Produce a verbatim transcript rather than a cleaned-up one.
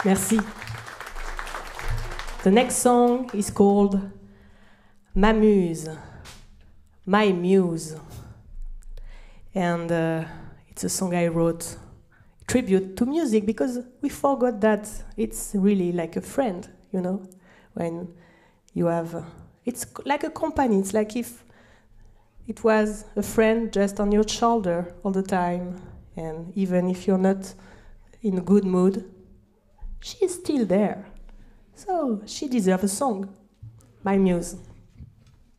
Merci. The next song is called Ma Muse, My Muse. And uh, it's a song I wrote, tribute to music, because we forgot that it's really like a friend, you know, when you have, uh, it's like a company. It's like if it was a friend just on your shoulder all the time, and even if you're not in a good mood, she is still there. So she deserves a song, My Muse.